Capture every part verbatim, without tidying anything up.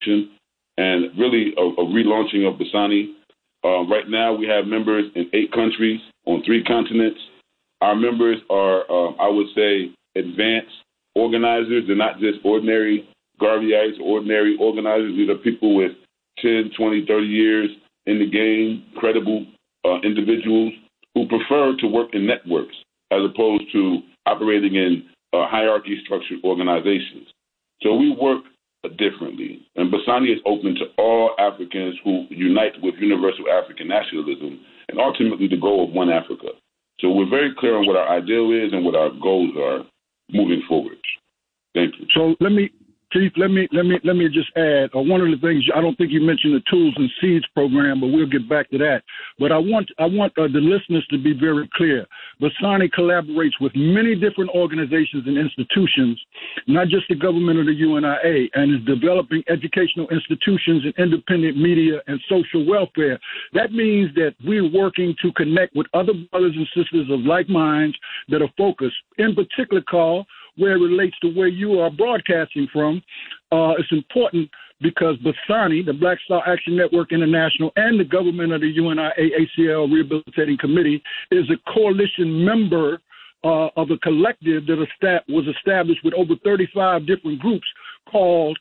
and really a, a relaunching of Bassani. Uh, right now, we have members in eight countries on three continents. Our members are, uh, I would say, advanced organizers. They're not just ordinary Garveyites, ordinary organizers. These are people with ten, twenty, thirty years in the game, credible uh, individuals who prefer to work in networks as opposed to operating in uh, hierarchy-structured organizations. So we work differently. And Bassani is open to all Africans who unite with universal African nationalism and ultimately the goal of one Africa. So we're very clear on what our ideal is and what our goals are moving forward. Thank you. So let me, Chief, let me let me let me just add uh, one of the things. I don't think you mentioned the Tools and Seeds program, but we'll get back to that. But I want I want uh, the listeners to be very clear. Bassani collaborates with many different organizations and institutions, not just the government or the U N I A, and is developing educational institutions and independent media and social welfare. That means that we're working to connect with other brothers and sisters of like minds that are focused, in particular, Carl, where it relates to where you are broadcasting from. Uh, it's important because Bassani, the Black Star Action Network International, and the government of the U N I A A C L Rehabilitating Committee is a coalition member uh, of a collective that was established with over thirty-five different groups called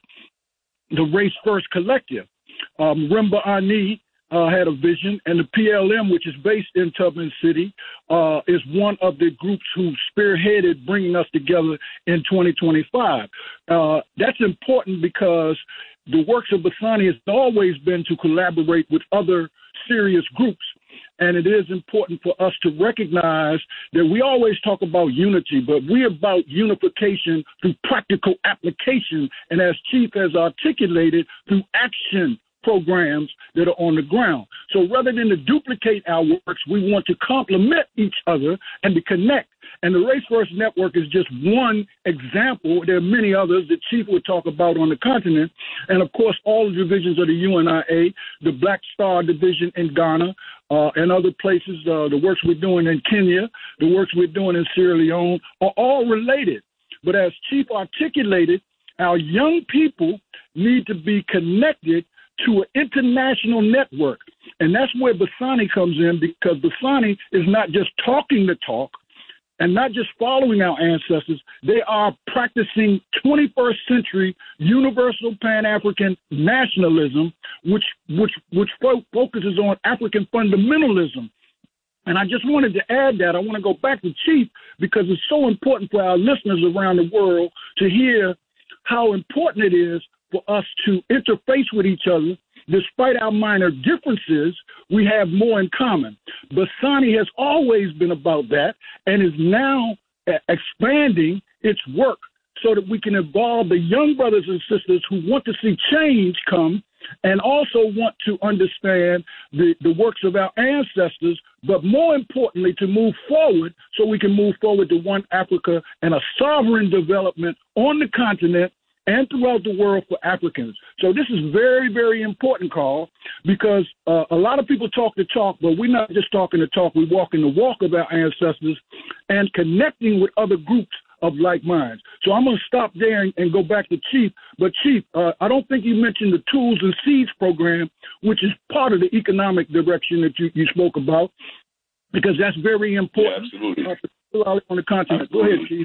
the Race First Collective. Um, Remba Ani Uh, had a vision, and the P L M, which is based in Tubman City, uh, is one of the groups who spearheaded bringing us together in twenty twenty-five. Uh, that's important because the works of Bassani has always been to collaborate with other serious groups, and it is important for us to recognize that we always talk about unity, but we're about unification through practical application, and as Chief has articulated, through action programs that are on the ground. So rather than to duplicate our works, we want to complement each other and to connect. And the Race First Network is just one example. There are many others that Chief will talk about on the continent. And of course, all the divisions of the U N I A, the Black Star Division in Ghana, uh, and other places, uh, the works we're doing in Kenya, the works we're doing in Sierra Leone, are all related. But as Chief articulated, our young people need to be connected to an international network. And that's where Bassani comes in, because Bassani is not just talking the talk and not just following our ancestors. They are practicing twenty-first century universal Pan-African nationalism, which which which fo- focuses on African fundamentalism. And I just wanted to add that. I want to go back to Chief because it's so important for our listeners around the world to hear how important it is for us to interface with each other. Despite our minor differences, we have more in common. Bassani has always been about that and is now expanding its work so that we can involve the young brothers and sisters who want to see change come and also want to understand the, the works of our ancestors, but more importantly, to move forward so we can move forward to one Africa and a sovereign development on the continent and throughout the world for Africans. So this is very, very important, Carl, because uh, a lot of people talk the talk, but we're not just talking the talk. We're walking the walk of our ancestors and connecting with other groups of like minds. So I'm going to stop there and, and go back to Chief. But, Chief, uh, I don't think you mentioned the Tools and Seeds program, which is part of the economic direction that you, you spoke about, because that's very important. Yeah, absolutely. Uh, on the continent. Absolutely. Go ahead, Chief.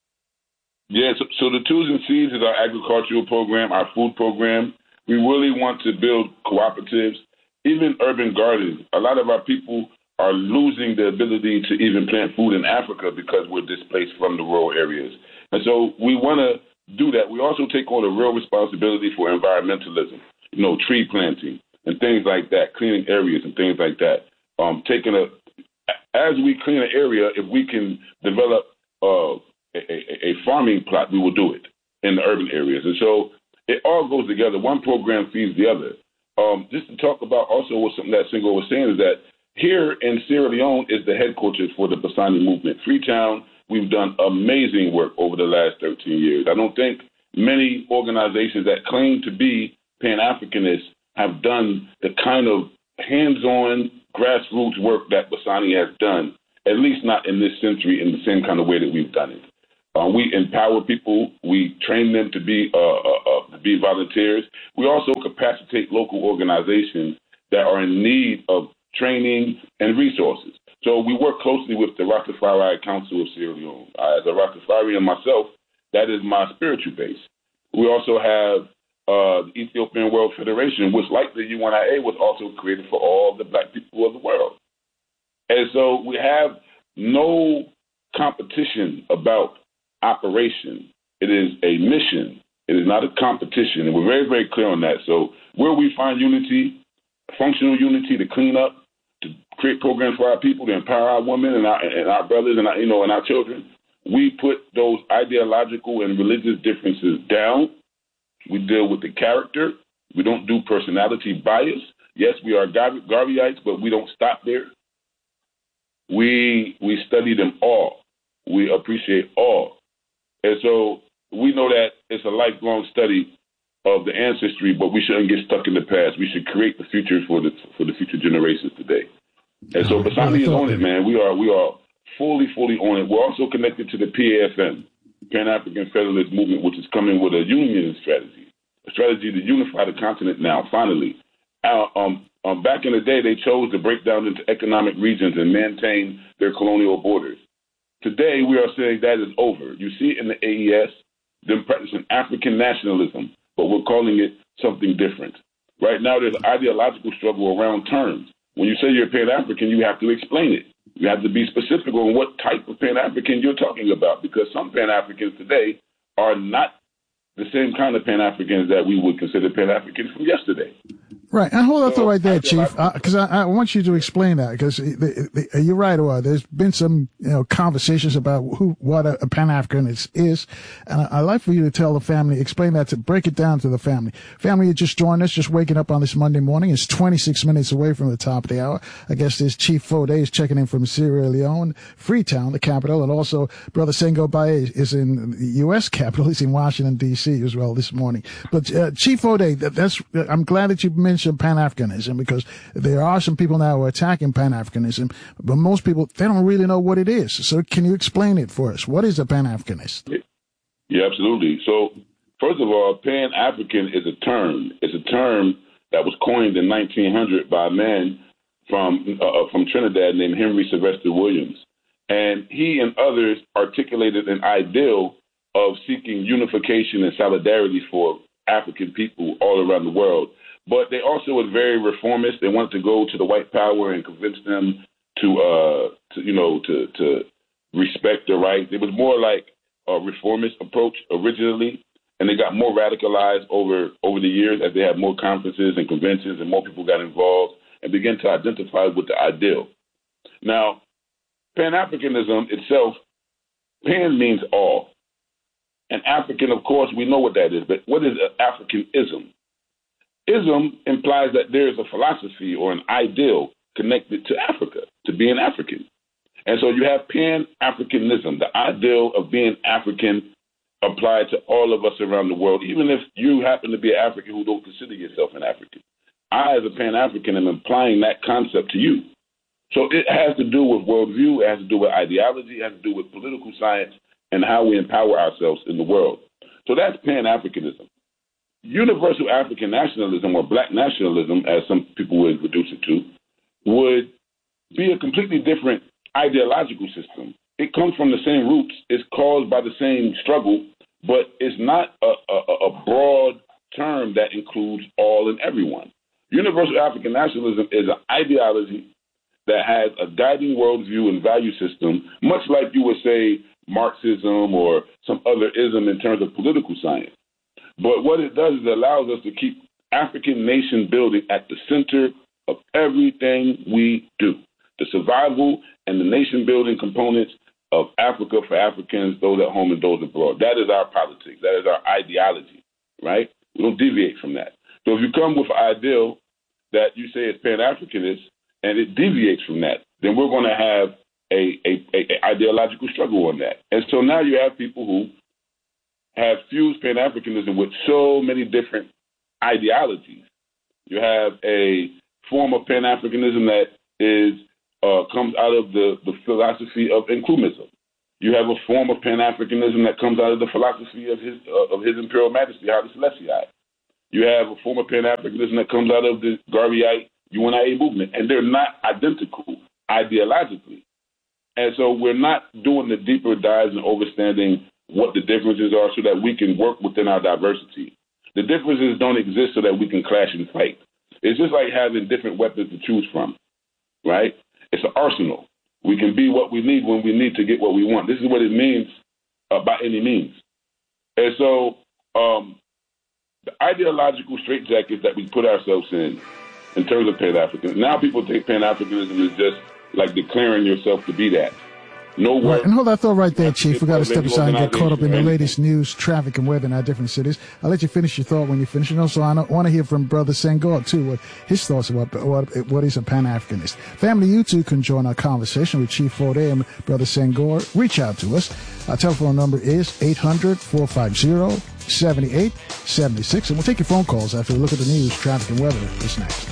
Yeah, so, so the Tools and Seeds is our agricultural program, our food program. We really want to build cooperatives, even urban gardens. A lot of our people are losing the ability to even plant food in Africa because we're displaced from the rural areas. And so we want to do that. We also take on a real responsibility for environmentalism, you know, tree planting and things like that, cleaning areas and things like that. Um, taking a, as we clean an area, if we can develop uh, A, a, a farming plot, we will do it in the urban areas. And so it all goes together. One program feeds the other. Um, just to talk about also what something that Singo was saying is that here in Sierra Leone is the headquarters for the Bassani movement. Freetown, we've done amazing work over the last thirteen years. I don't think many organizations that claim to be Pan-Africanists have done the kind of hands-on grassroots work that Bassani has done, at least not in this century in the same kind of way that we've done it. Uh, we empower people. We train them to be uh, uh, uh, to be volunteers. We also capacitate local organizations that are in need of training and resources. So we work closely with the Rastafari Council of Sierra Leone. Uh, as a Rastafarian myself, that is my spiritual base. We also have uh, the Ethiopian World Federation, which, like the U N I A, was also created for all the black people of the world. And so we have no competition about operation. It is a mission. It is not a competition. And we're very, very clear on that. So where we find unity, functional unity to clean up, to create programs for our people, to empower our women and our, and our brothers and our, you know, and our children, we put those ideological and religious differences down. We deal with the character. We don't do personality bias. Yes, we are Gar- Garveyites, but we don't stop there. We we study them all. We appreciate all. And so we know that it's a lifelong study of the ancestry, but we shouldn't get stuck in the past. We should create the future for the for the future generations today. And so Basani is on it, man. We are we are fully, fully on it. We're also connected to the P A F M, Pan-African Federalist Movement, which is coming with a union strategy, a strategy to unify the continent now, finally. Uh, um, um, back in the day, they chose to break down into economic regions and maintain their colonial borders. Today, we are saying that is over. You see it in the A E S, them practicing African nationalism, but we're calling it something different. Right now, there's an ideological struggle around terms. When you say you're Pan-African, you have to explain it. You have to be specific on what type of Pan-African you're talking about, because some Pan-Africans today are not the same kind of Pan-Africans that we would consider Pan-Africans from yesterday. Right. And hold that so, thought right there, Chief, because uh, I, I want you to explain that, because you're right, or there's been some you know conversations about who what a, a Pan-African is, is, and I, I'd like for you to tell the family, explain that, to break it down to the family. Family, you just joined us, just waking up on this Monday morning. It's twenty-six minutes away from the top of the hour. I guess there's Chief Fode is checking in from Sierra Leone, Freetown, the capital, and also Brother Sengo Baye is in the U S capital. He's in Washington, D C as well this morning. But uh, Chief Fode, that, that's I'm glad that you mentioned Pan-Africanism, because there are some people now who are attacking Pan-Africanism, but most people, they don't really know what it is. So can you explain it for us? What is a Pan-Africanist? Yeah, absolutely. So first of all, Pan-African is a term. It's a term that was coined in nineteen hundred by a man from, uh, from Trinidad named Henry Sylvester Williams. And he and others articulated an ideal of seeking unification and solidarity for African people all around the world. But they also were very reformist. They wanted to go to the white power and convince them to, uh, to you know, to, to respect their rights. It was more like a reformist approach originally, and they got more radicalized over, over the years as they had more conferences and conventions and more people got involved and began to identify with the ideal. Now, Pan-Africanism itself, Pan means all. And African, of course, we know what that is, but what is Africanism? Ism implies that there is a philosophy or an ideal connected to Africa, to being African. And so you have Pan-Africanism, the ideal of being African applied to all of us around the world, even if you happen to be an African who don't consider yourself an African. I, as a Pan-African, am implying that concept to you. So it has to do with worldview, it has to do with ideology, it has to do with political science and how we empower ourselves in the world. So that's Pan-Africanism. Universal African nationalism, or black nationalism, as some people would reduce it to, would be a completely different ideological system. It comes from the same roots. It's caused by the same struggle, but it's not a, a, a broad term that includes all and everyone. Universal African nationalism is an ideology that has a guiding worldview and value system, much like you would say Marxism or some other ism in terms of political science. But what it does is it allows us to keep African nation building at the center of everything we do. The survival and the nation building components of Africa for Africans, those at home and those abroad. That is our politics. That is our ideology, right? We don't deviate from that. So if you come with an ideal that you say is Pan-Africanist and it deviates from that, then we're going to have a, a, a ideological struggle on that. And so now you have people who have fused Pan-Africanism with so many different ideologies. You have a form of Pan-Africanism that is uh, comes out of the, the philosophy of inclumism. You have a form of Pan-Africanism that comes out of the philosophy of his uh, of His Imperial Majesty, Haile Selassie. You have a form of Pan-Africanism that comes out of the Garveyite U N I A movement, and they're not identical ideologically. And so we're not doing the deeper dives and understanding what the differences are so that we can work within our diversity. The differences don't exist so that we can clash and fight. It's just like having different weapons to choose from, right? It's an arsenal. We can be what we need when we need to get what we want. This is what it means uh, by any means. And so um, the ideological straitjacket that we put ourselves in, in terms of Pan-Africanism, now people think Pan-Africanism is just like declaring yourself to be that. No right, and hold that thought right there, Chief. We got to step aside and get caught up in the latest news, traffic, and weather in our different cities. I'll let you finish your thought when you finish. And also, I want to hear from Brother Senghor, too, what his thoughts about what, what is a Pan-Africanist. Family, you too can join our conversation with Chief Forte and Brother Senghor. Reach out to us. Our telephone number is eight hundred, four five zero, seven eight seven six. And we'll take your phone calls after we look at the news, traffic, and weather. This next.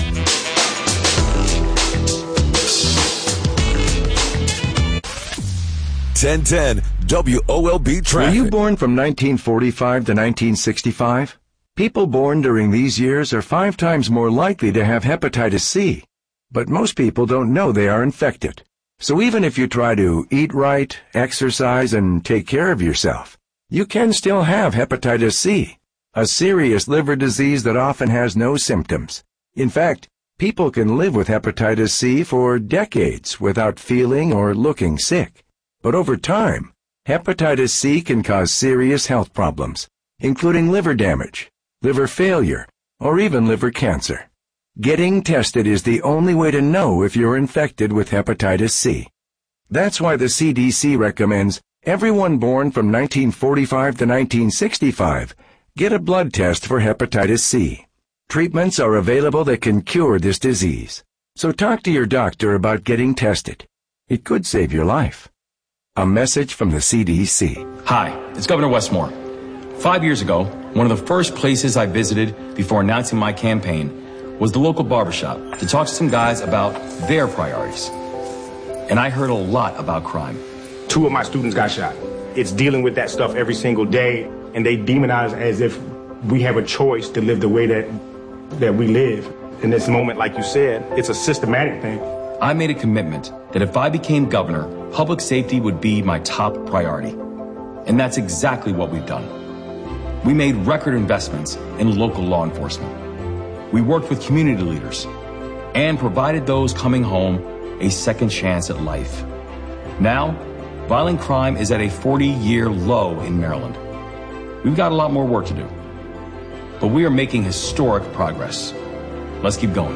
ten ten W O L B traffic. Were you born from nineteen forty-five to nineteen sixty-five? People born during these years are five times more likely to have hepatitis C. But most people don't know they are infected. So even if you try to eat right, exercise, and take care of yourself, you can still have hepatitis C, a serious liver disease that often has no symptoms. In fact, people can live with hepatitis C for decades without feeling or looking sick. But over time, hepatitis C can cause serious health problems, including liver damage, liver failure, or even liver cancer. Getting tested is the only way to know if you're infected with hepatitis C. That's why the C D C recommends everyone born from nineteen forty-five to nineteen sixty-five get a blood test for hepatitis C. Treatments are available that can cure this disease. So talk to your doctor about getting tested. It could save your life. A message from the C D C. Hi, it's Governor Westmore. Five years ago, one of the first places I visited before announcing my campaign was the local barbershop to talk to some guys about their priorities. And I heard a lot about crime. Two of my students got shot. It's dealing with that stuff every single day, and they demonize as if we have a choice to live the way that that we live. In this moment, like you said, it's a systematic thing. I made a commitment that if I became governor, public safety would be my top priority. And that's exactly what we've done. We made record investments in local law enforcement. We worked with community leaders and provided those coming home a second chance at life. Now, violent crime is at a forty-year low in Maryland. We've got a lot more work to do, but we are making historic progress. Let's keep going.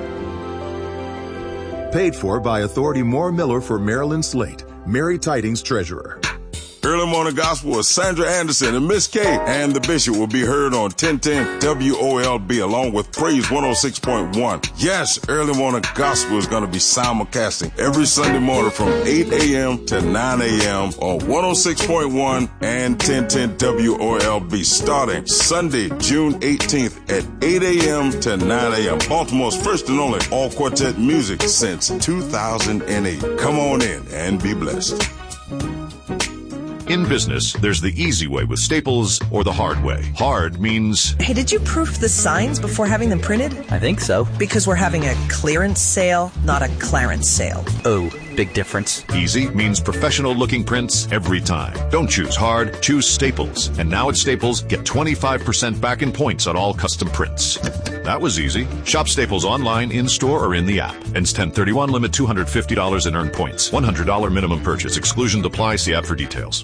Paid for by Authority Moore Miller for Maryland Slate, Mary Tidings Treasurer. Early Morning Gospel with Sandra Anderson and Miss K and the Bishop will be heard on ten ten W O L B along with Praise one oh six point one. Yes, Early Morning Gospel is going to be simulcasting every Sunday morning from eight a.m. to nine a.m. on one oh six point one and ten ten W O L B starting Sunday, June eighteenth at eight a.m. to nine a.m. Baltimore's first and only all-quartet music since two thousand eight. Come on in and be blessed. In business, there's the easy way with Staples or the hard way. Hard means... Hey, did you proof the signs before having them printed? I think so. Because we're having a clearance sale, not a clarence sale. Oh, big difference. Easy means professional-looking prints every time. Don't choose hard, choose Staples. And now at Staples, get twenty-five percent back in points on all custom prints. That was easy. Shop Staples online, in-store, or in the app. Ends ten thirty-one, limit two hundred fifty dollars in earned points. one hundred dollars minimum purchase. Exclusion apply. See app for details.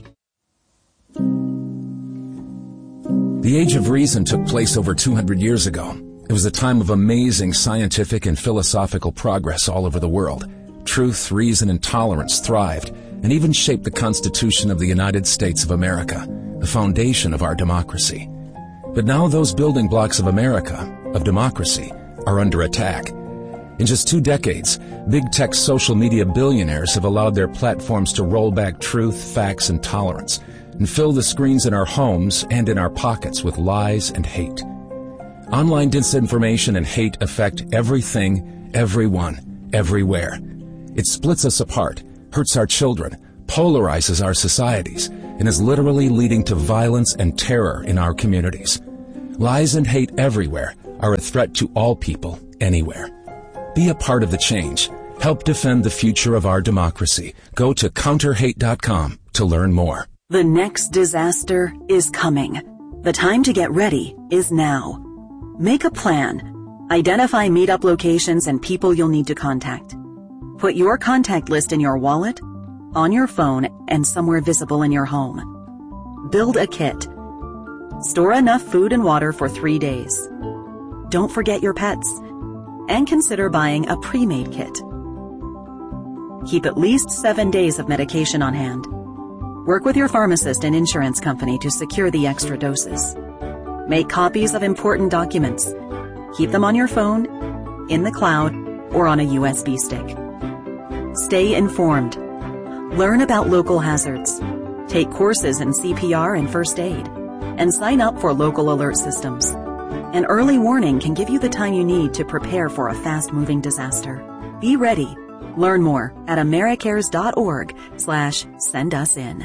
The Age of Reason took place over two hundred years ago. It was a time of amazing scientific and philosophical progress all over the world. Truth, reason, and tolerance thrived and even shaped the Constitution of the United States of America, the foundation of our democracy. But now those building blocks of America, of democracy, are under attack. In just two decades, big tech social media billionaires have allowed their platforms to roll back truth, facts, and tolerance, and fill the screens in our homes and in our pockets with lies and hate. Online disinformation and hate affect everything, everyone, everywhere. It splits us apart, hurts our children, polarizes our societies and is literally leading to violence and terror in our communities. Lies and hate everywhere are a threat to all people, anywhere. Be a part of the change. Help defend the future of our democracy. Go to counter hate dot com to learn more. The next disaster is coming. The time to get ready is now. Make a plan. Identify meetup locations and people you'll need to contact. Put your contact list in your wallet, on your phone, and somewhere visible in your home. Build a kit. Store enough food and water for three days. Don't forget your pets. And consider buying a pre-made kit. Keep at least seven days of medication on hand. Work with your pharmacist and insurance company to secure the extra doses. Make copies of important documents. Keep them on your phone, in the cloud, or on a U S B stick. Stay informed. Learn about local hazards. Take courses in C P R and first aid. And sign up for local alert systems. An early warning can give you the time you need to prepare for a fast-moving disaster. Be ready. Learn more at americares.org slash send us in.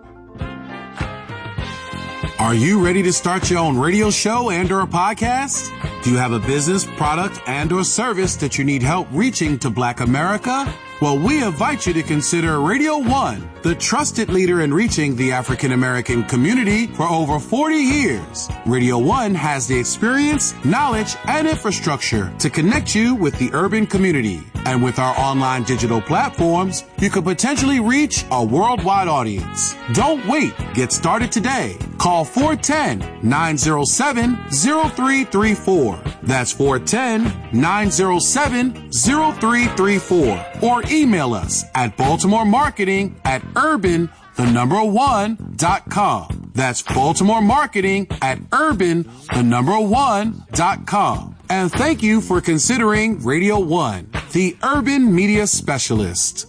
Are you ready to start your own radio show and or a podcast? Do you have a business, product, and or service that you need help reaching to Black America? Well, we invite you to consider Radio One, the trusted leader in reaching the African American community for over forty years. Radio One has the experience, knowledge, and infrastructure to connect you with the urban community. And with our online digital platforms, you could potentially reach a worldwide audience. Don't wait. Get started today. Call four one zero, nine zero seven, zero three three four. That's four one zero, nine zero seven, zero three three four. Or email us at Baltimore Marketing at urban, the number one, dot com. That's Baltimore Marketing at urban, the number one, dot com. And thank you for considering Radio One, the urban media specialist.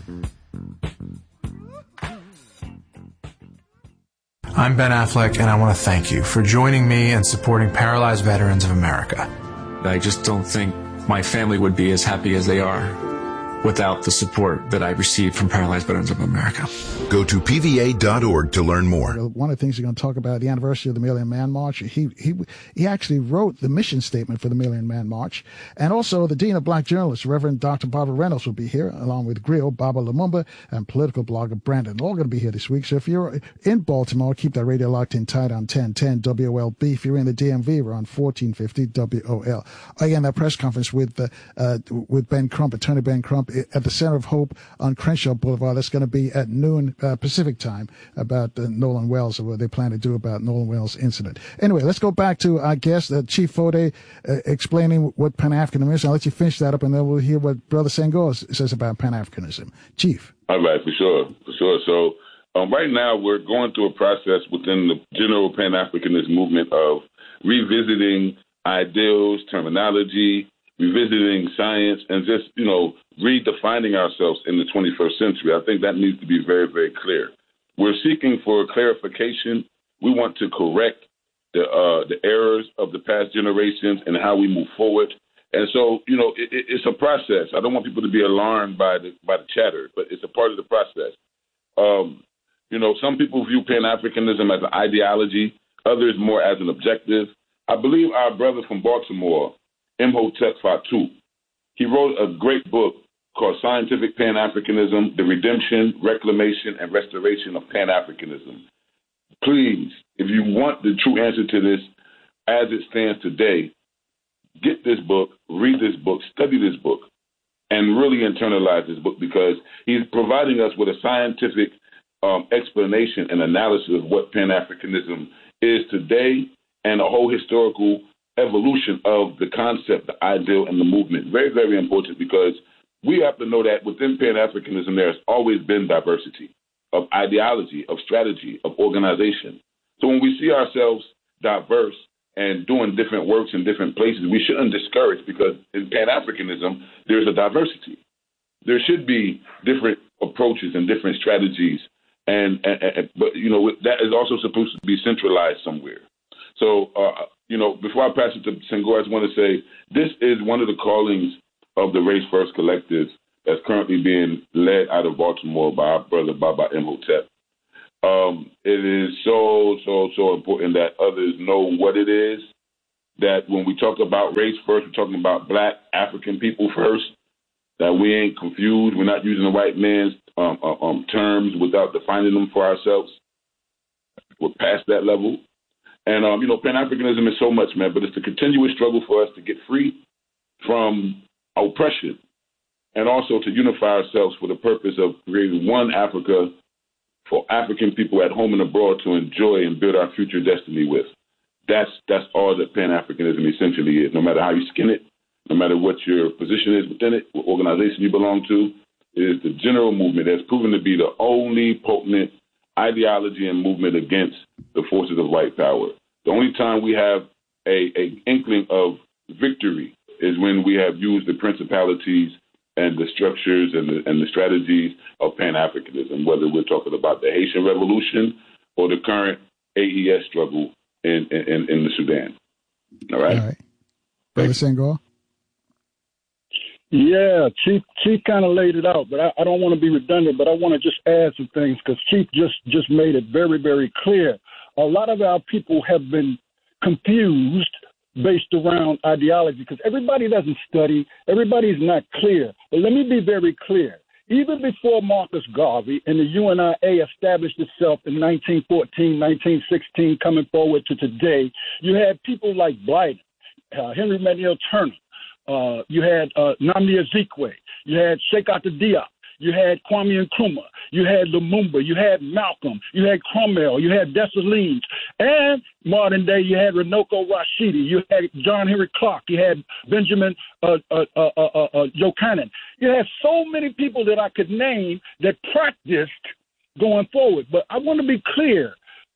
I'm Ben Affleck, and I want to thank you for joining me and supporting Paralyzed Veterans of America. I just don't think my family would be as happy as they are without the support that I received from Paralyzed Veterans of America. Go to P V A dot org to learn more. One of the things we're going to talk about, the anniversary of the Million Man March. He he he actually wrote the mission statement for the Million Man March. And also the Dean of Black Journalists, Reverend Doctor Barbara Reynolds, will be here, along with Griot, Baba Lumumba, and political blogger Brandon. All going to be here this week. So if you're in Baltimore, keep that radio locked in tight on ten ten W O L B. If you're in the D M V, we're on fourteen fifty W O L. Again, that press conference with uh, uh, with Ben Crump, Attorney Ben Crump, at the Center of Hope on Crenshaw Boulevard. That's going to be at noon uh, Pacific time, about uh, Nolan Wells, or what they plan to do about Nolan Wells incident. Anyway, let's go back to our guest, uh, Chief Fode, uh, explaining what Pan-Africanism is. I'll let you finish that up, and then we'll hear what Brother Senghor says about Pan-Africanism. Chief. All right, for sure, for sure. So um, right now we're going through a process within the general Pan-Africanist movement of revisiting ideals, terminology, revisiting science, and just, you know, redefining ourselves in the twenty-first century. I think that needs to be very, very clear. We're seeking for clarification. We want to correct the uh, the errors of the past generations and how we move forward. And so, you know, it, it's a process. I don't want people to be alarmed by the by the chatter, but it's a part of the process. Um, you know, some people view Pan-Africanism as an ideology, others more as an objective. I believe our brother from Baltimore, Imhotep Fatu, he wrote a great book called Scientific Pan-Africanism, The Redemption, Reclamation, and Restoration of Pan-Africanism. Please, if you want the true answer to this as it stands today, get this book, read this book, study this book, and really internalize this book, because he's providing us with a scientific um, explanation and analysis of what Pan-Africanism is today and a whole historical evolution of the concept, the ideal, and the movement. Very, very important, because we have to know that within Pan-Africanism, there's always been diversity of ideology, of strategy, of organization. So when we see ourselves diverse and doing different works in different places, we shouldn't discourage, because in Pan-Africanism, there's a diversity. There should be different approaches and different strategies, and, and, and but, you know, that is also supposed to be centralized somewhere. So, uh, you know, before I pass it to Senghor, I just want to say this is one of the callings of the Race First Collective, that's currently being led out of Baltimore by our brother Baba Imhotep. Um, it is so, so, so important that others know what it is, that when we talk about race first, we're talking about black African people first, that we ain't confused. We're not using the white man's um, uh, um, terms without defining them for ourselves. We're past that level. And, um, you know, Pan-Africanism is so much, man, but it's a continuous struggle for us to get free from oppression and also to unify ourselves for the purpose of creating one Africa for African people at home and abroad to enjoy and build our future destiny with. That's that's all that Pan-Africanism essentially is. No matter how you skin it, no matter what your position is within it, what organization you belong to, it is the general movement that's proven to be the only potent ideology and movement against the forces of white power. The only time we have a, a inkling of victory is when we have used the principalities and the structures and the, and the strategies of Pan-Africanism, whether we're talking about the Haitian Revolution or the current A E S struggle in, in, in the Sudan. All right? All right. Brother Senghor? Yeah, Chief Chief kind of laid it out, but I, I don't want to be redundant, but I want to just add some things because Chief just, just made it very, very clear. A lot of our people have been confused based around ideology because everybody doesn't study. Everybody's not clear. But let me be very clear. Even before Marcus Garvey and the U N I A established itself in nineteen fourteen, nineteen sixteen, coming forward to today, you had people like Blyden, uh, Henry Manuel Turner. Uh, you had uh, Nnamdi Azikiwe. You had Sheikh Anta Diop. You had Kwame Nkrumah. You had Lumumba. You had Malcolm. You had Cromwell. You had Dessalines. And modern day, you had Runoko Rashidi. You had John Henry Clark. You had Benjamin uh, uh, uh, uh, uh, Buchanan. You had so many people that I could name that practiced going forward. But I want to be clear.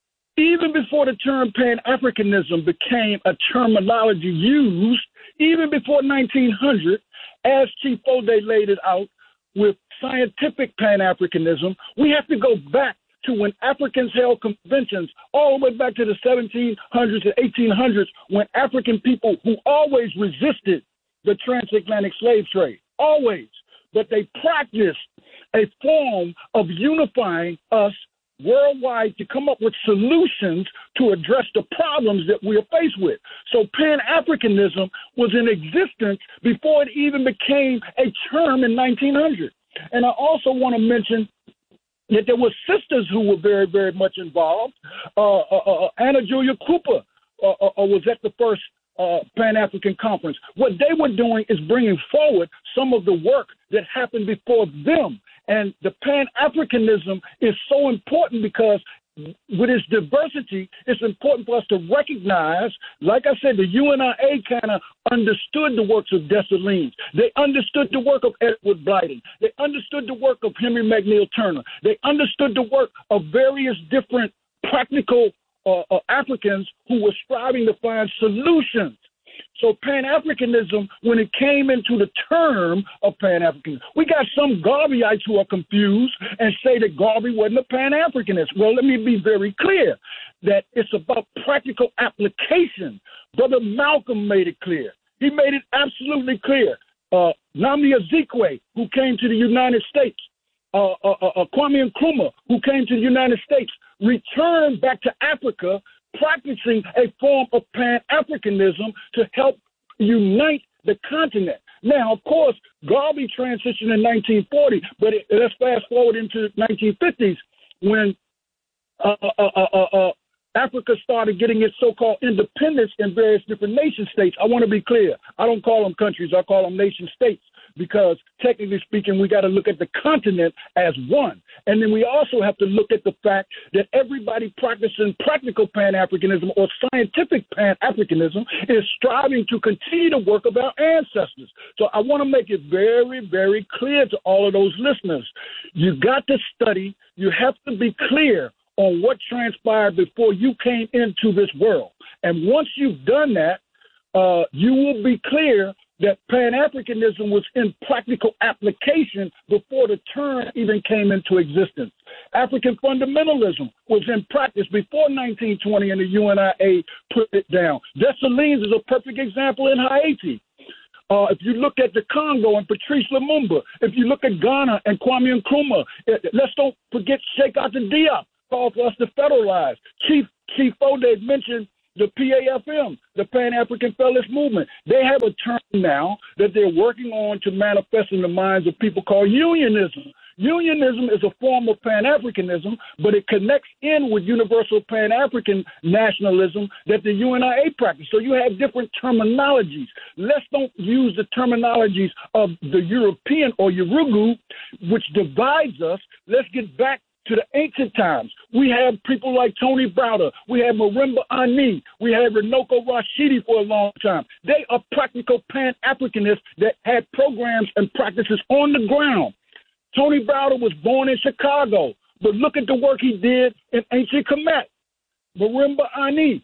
Even before the term Pan-Africanism became a terminology used, even before nineteen hundred, as Chief O'Day laid it out, with scientific Pan-Africanism, we have to go back to when Africans held conventions all the way back to the seventeen hundreds and eighteen hundreds when African people who always resisted the transatlantic slave trade, always, but they practiced a form of unifying us worldwide to come up with solutions to address the problems that we are faced with. So Pan-Africanism was in existence before it even became a term in nineteen hundred. And I also want to mention that there were sisters who were very, very much involved. Uh, uh, uh, Anna Julia Cooper uh, uh, was at the first uh, Pan-African conference. What they were doing is bringing forward some of the work that happened before them. And the Pan-Africanism is so important because with its diversity, it's important for us to recognize, like I said, the U N I A kind of understood the works of Dessalines. They understood the work of Edward Blyden. They understood the work of Henry McNeil Turner. They understood the work of various different practical uh, uh, Africans who were striving to find solutions. So Pan-Africanism, when it came into the term of Pan-Africanism, we got some Garveyites who are confused and say that Garvey wasn't a Pan-Africanist. Well, let me be very clear that it's about practical application. Brother Malcolm made it clear. He made it absolutely clear. Uh, Nnamdi Azikiwe, who came to the United States, uh, uh, uh, Kwame Nkrumah, who came to the United States, returned back to Africa practicing a form of Pan-Africanism to help unite the continent. Now, of course, Garvey transitioned in nineteen forty, but it, let's fast forward into nineteen fifties when uh, uh, uh, uh, uh, Africa started getting its so-called independence in various different nation states. I want to be clear. I don't call them countries. I call them nation states because, technically speaking, we got to look at the continent as one. And then we also have to look at the fact that everybody practicing practical Pan-Africanism or scientific Pan-Africanism is striving to continue the work of our ancestors. So I want to make it very, very clear to all of those listeners. You got to study. You have to be clear on what transpired before you came into this world. And once you've done that, uh, you will be clear that Pan-Africanism was in practical application before the term even came into existence. African fundamentalism was in practice before nineteen twenty, and the U N I A put it down. Dessalines is a perfect example in Haiti. Uh, if you look at the Congo and Patrice Lumumba, if you look at Ghana and Kwame Nkrumah, it, let's don't forget Sheikh Anta Diop, called for us to federalize. Chief Chief O'Day mentioned the P A F M, the Pan-African Fellowship Movement. They have a term now that they're working on to manifest in the minds of people called unionism. Unionism is a form of Pan-Africanism, but it connects in with universal Pan-African nationalism that the U N I A practice. So you have different terminologies. Let's don't use the terminologies of the European or Urugu, which divides us. Let's get back to the ancient times. We have people like Tony Browder. We have Marimba Ani. We have Runoko Rashidi for a long time. They are practical Pan-Africanists that had programs and practices on the ground. Tony Browder was born in Chicago, but look at the work he did in ancient Kemet. Marimba Ani,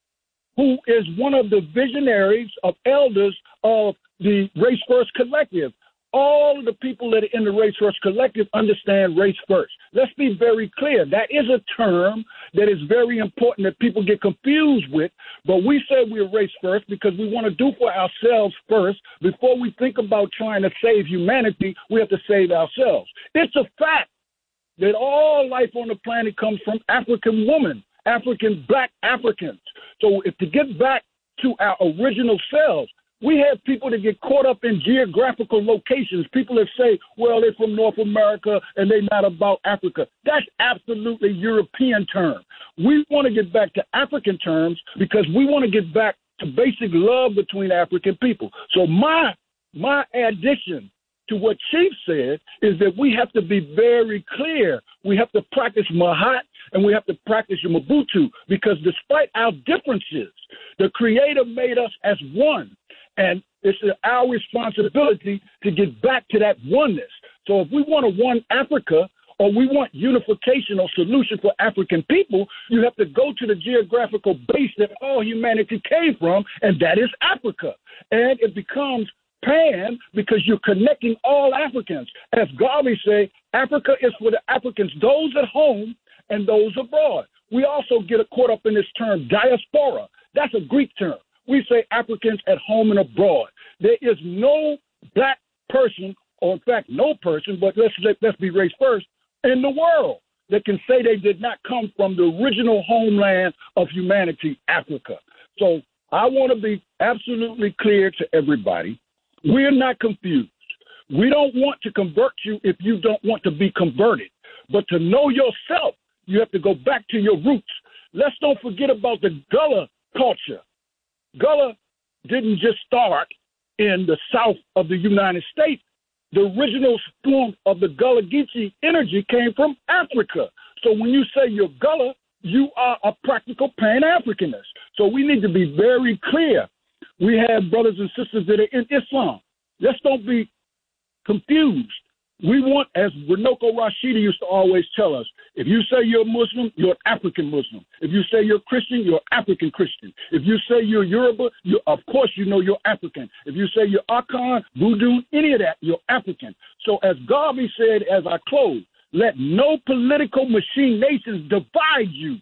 who is one of the visionaries of elders of the Race First Collective. All of the people that are in the Race First Collective understand race first. Let's be very clear. That is a term that is very important that people get confused with, but we say we're race first because we want to do for ourselves first. Before we think about trying to save humanity, we have to save ourselves. It's a fact that all life on the planet comes from African women, African black Africans. So if to get back to our original selves, we have people that get caught up in geographical locations. People that say, well, they're from North America and they're not about Africa. That's absolutely European term. We want to get back to African terms because we want to get back to basic love between African people. So my my addition to what Chief said is that we have to be very clear. We have to practice Mahat and we have to practice Mobutu because despite our differences, the Creator made us as one. And it's our responsibility to get back to that oneness. So if we want a one Africa or we want unification or solution for African people, you have to go to the geographical base that all humanity came from, and that is Africa. And it becomes Pan because you're connecting all Africans. As Garvey said, Africa is for the Africans, those at home and those abroad. We also get caught up in this term diaspora. That's a Greek term. We say Africans at home and abroad. There is no black person, or in fact, no person, but let's let's be race first, in the world that can say they did not come from the original homeland of humanity, Africa. So I want to be absolutely clear to everybody. We're not confused. We don't want to convert you if you don't want to be converted. But to know yourself, you have to go back to your roots. Let's don't forget about the Gullah culture. Gullah didn't just start in the south of the United States. The original form of the Gullah Geechee energy came from Africa. So when you say you're Gullah, you are a practical Pan-Africanist. So we need to be very clear. We have brothers and sisters that are in Islam. Let's don't be confused. We want, as Runoko Rashidi used to always tell us, if you say you're a Muslim, you're an African Muslim. If you say you're Christian, you're African Christian. If you say you're Yoruba, you of course you know you're African. If you say you're Akan, Voodoo, any of that, you're African. So as Garvey said as I close, let no political machinations divide you.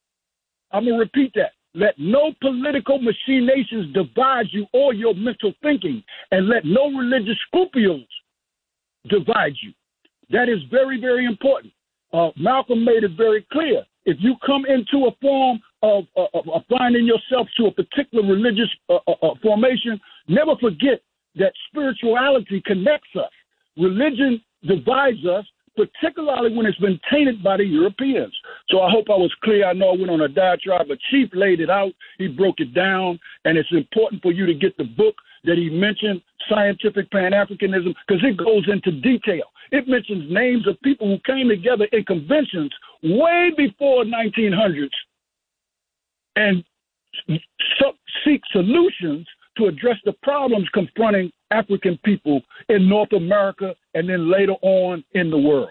I'm going to repeat that. Let no political machinations divide you or your mental thinking, and let no religious scruples divide you. That is very, very important. Uh, Malcolm made it very clear. If you come into a form of, uh, of finding yourself to a particular religious uh, uh, formation, never forget that spirituality connects us. Religion divides us, particularly when it's been tainted by the Europeans. So I hope I was clear. I know I went on a diatribe, but Chief laid it out. He broke it down, and it's important for you to get the book that he mentioned, Scientific Pan-Africanism, because it goes into detail. It mentions names of people who came together in conventions way before nineteen hundreds and so- seek solutions to address the problems confronting African people in North America and then later on in the world.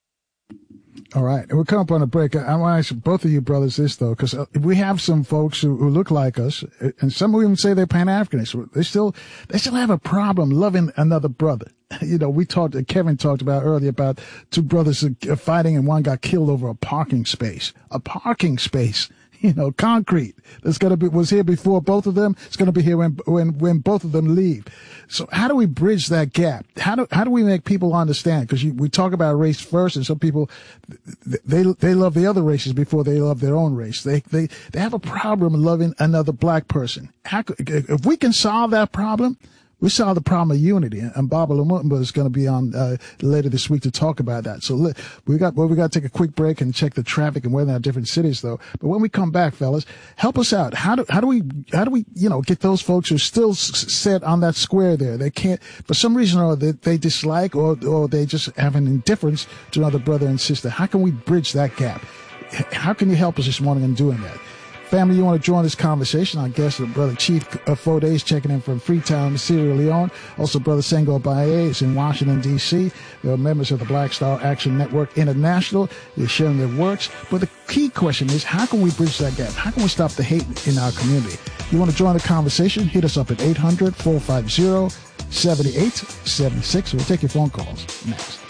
All right. We'll come up on a break. I want to ask both of you brothers this, though, because we have some folks who, who look like us, and some even say they're Pan-Africanists. They still, they still have a problem loving another brother. You know, we talked, Kevin talked about earlier about two brothers fighting and one got killed over a parking space. A parking space. you know, concrete. That's going to be, was here before both of them. It's going to be here when, when, when both of them leave. So how do we bridge that gap? How do, how do we make people understand? Cause you, we talk about race first, and some people, they, they love the other races before they love their own race. They, they, they have a problem loving another black person. How, if we can solve that problem, we solve the problem of unity, and Baba Lumumba is going to be on uh, later this week to talk about that. So let, we got well, we got to take a quick break and check the traffic and weather in our different cities, though. But when we come back, fellas, help us out. How do how do we how do we you know get those folks who are still s- set on that square there? They can't, for some reason, or they, they dislike, or or they just have an indifference to another brother and sister. How can we bridge that gap? How can you help us this morning in doing that? Family, you want to join this conversation? Our guest, Brother Chief of Four Days, checking in from Freetown, Sierra Leone. Also, Brother Senghor Baye is in Washington, D C They are members of the Black Star Action Network International. They're sharing their works. But the key question is, how can we bridge that gap? How can we stop the hate in our community? You want to join the conversation? Hit us up at eight hundred, four five zero, seven eight seven six. We'll take your phone calls next.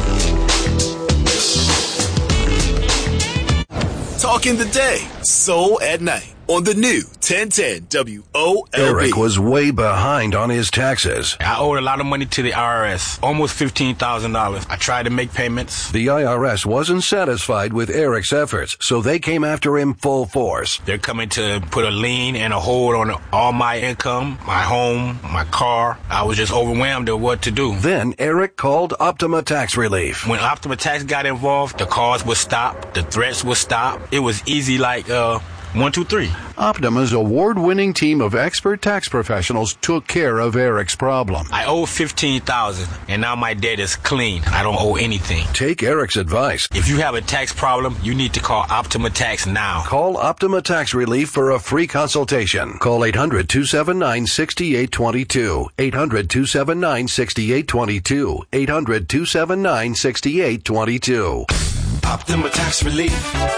Talking the day, soul at night on the new ten ten W O L B. Eric was way behind on his taxes. I owed a lot of money to the I R S, almost fifteen thousand dollars. I tried to make payments. The I R S wasn't satisfied with Eric's efforts, so they came after him full force. They're coming to put a lien and a hold on all my income, my home, my car. I was just overwhelmed at what to do. Then Eric called Optima Tax Relief. When Optima Tax got involved, the calls would stop, the threats would stop. It was easy like, uh... One, two, three. Optima's award-winning team of expert tax professionals took care of Eric's problem. I owe fifteen thousand dollars, and now my debt is clean. I don't owe anything. Take Eric's advice. If you have a tax problem, you need to call Optima Tax now. Call Optima Tax Relief for a free consultation. Call eight hundred, two seven nine, six eight two two. eight hundred, two seven nine, six eight two two. eight hundred, two seven nine, six eight two two. Optima Tax Relief.